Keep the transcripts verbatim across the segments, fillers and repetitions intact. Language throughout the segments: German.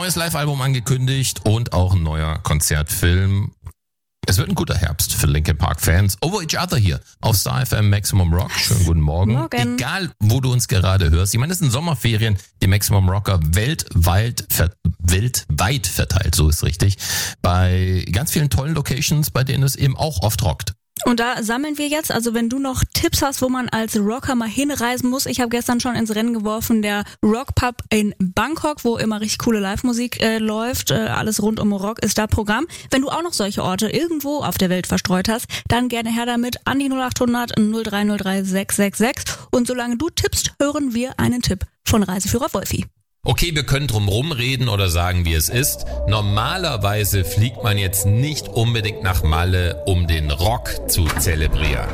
neues Live-Album angekündigt und auch ein neuer Konzertfilm. Es wird ein guter Herbst für Linkin Park-Fans. Over Each Other hier auf Star F M Maximum Rock. Schönen guten Morgen. Morgen. Egal, wo du uns gerade hörst. Ich meine, es sind Sommerferien, die Maximum Rocker weltweit, ver- weltweit verteilt, so ist richtig. Bei ganz vielen tollen Locations, bei denen es eben auch oft rockt. Und da sammeln wir jetzt, also wenn du noch Tipps hast, wo man als Rocker mal hinreisen muss. Ich habe gestern schon ins Rennen geworfen, der Rockpub in Bangkok, wo immer richtig coole Live-Musik äh, läuft. Äh, alles rund um Rock ist da Programm. Wenn du auch noch solche Orte irgendwo auf der Welt verstreut hast, dann gerne her damit an die null acht hundert null drei null drei sechs sechs sechs. Und solange du tippst, hören wir einen Tipp von Reiseführer Wolfi. Okay, wir können drum rumreden oder sagen, wie es ist. Normalerweise fliegt man jetzt nicht unbedingt nach Malle, um den Rock zu zelebrieren.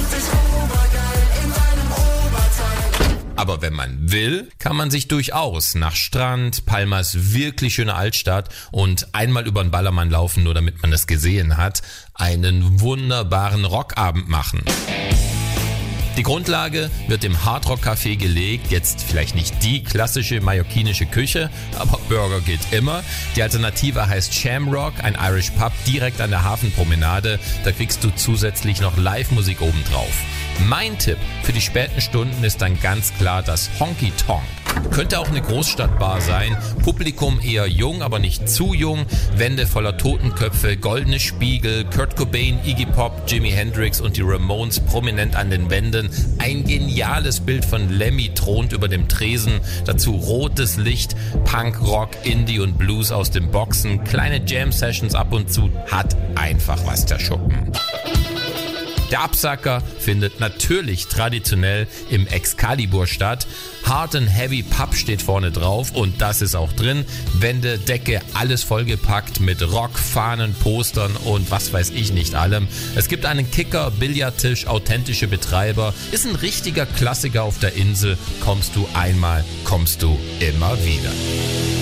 Aber wenn man will, kann man sich durchaus nach Strand, Palmas wirklich schöne Altstadt und einmal über den Ballermann laufen, nur damit man es gesehen hat, einen wunderbaren Rockabend machen. Die Grundlage wird im Hardrock Café gelegt, jetzt vielleicht nicht die klassische mallorquinische Küche, aber Burger geht immer. Die Alternative heißt Shamrock, ein Irish Pub direkt an der Hafenpromenade, da kriegst du zusätzlich noch Live-Musik obendrauf. Mein Tipp für die späten Stunden ist dann ganz klar das Honky Tonk. Könnte auch eine Großstadtbar sein, Publikum eher jung, aber nicht zu jung, Wände voller Totenköpfe, goldene Spiegel, Kurt Cobain, Iggy Pop, Jimi Hendrix und die Ramones prominent an den Wänden. Ein geniales Bild von Lemmy thront über dem Tresen, dazu rotes Licht, Punk, Rock, Indie und Blues aus den Boxen, kleine Jam-Sessions ab und zu, hat einfach was der Schuppen. Der Absacker findet natürlich traditionell im Excalibur statt. Hard and Heavy Pub steht vorne drauf und das ist auch drin. Wände, Decke, alles vollgepackt mit Rock, Fahnen, Postern und was weiß ich nicht allem. Es gibt einen Kicker, Billardtisch, authentische Betreiber. Ist ein richtiger Klassiker auf der Insel. Kommst du einmal, kommst du immer wieder.